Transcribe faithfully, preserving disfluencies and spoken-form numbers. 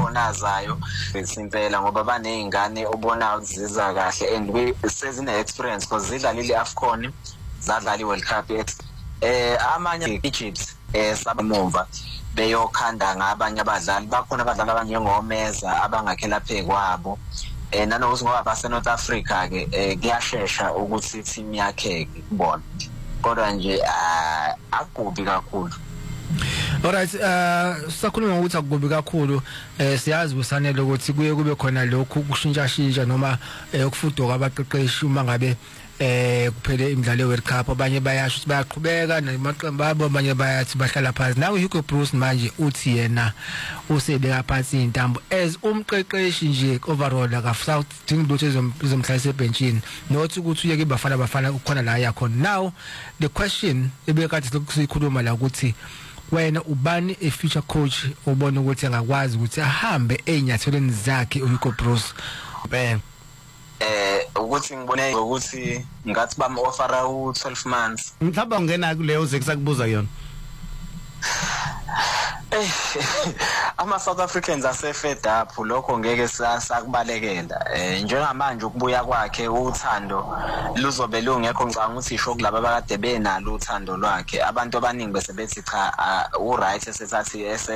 onazayo isimpela ngoba banezingane obona ziza kahle and we sezine experience because zidlalile iAfcon zadlala iWorld Cup eh amanye Egypt eh sabamova beyokhanda ngabanye abadlali bakhona abadlali abangengomeza abangakhela phekwabo eh nanokuthi ngoba base North Africa ke kuyashesha ukuthi team yakhe kubona kodwa nje akubi kakhulu. Alright, uh sakhuluma ukuthi akubi kakhulu eh siyazi busanele ukuthi kuye kube khona lokhu kushintsha shintsha noma ukufuduka abaqeqeshi uma ngabe eh kuphele imidlalo yeWorld Cup abanye bayasho ukuthi bayaqhubeka namaqembu abo abanye bayathi bahlala phansi. Nawe Hugo Broos manje uthi yena usebeka phansi intambo as umqeqeshi nje overall akafisa udinga lutho ezomhlalisa ebenchini nothi ukuthi uyeke bafana bafana ukhona la yakhona. Now the question ebekade sokusikhuluma la ukuthi wena ubani a future coach ubona ukuthi angakwazi ukuthi ahambe einyathelweni zakhe uHugo Broos eh ukuthi ngibone ukuthi ngathi bam offera u twelve months mhlawumbe ungena kuleyo uze kusakubuza yona. Eh ama South Africans ase fed up lokho ngeke sakubalekela eh njengamanje ukubuya kwakhe uthando luzobe lungekho ngicanga ukuthi isho kulabo abakade benalo uthando lwakhe abantu abaningi bese bethi cha u right esesathi